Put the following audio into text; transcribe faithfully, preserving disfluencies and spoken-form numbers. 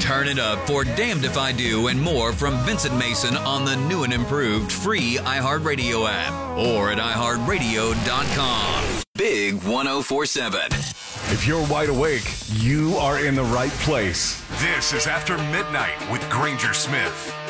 Turn it up for Damned If I Do and more from Vincent Mason on the new and improved free iHeartRadio app or at i heart radio dot com. Big one oh four seven. If you're wide awake, you are in the right place. This is After Midnight with Granger Smith.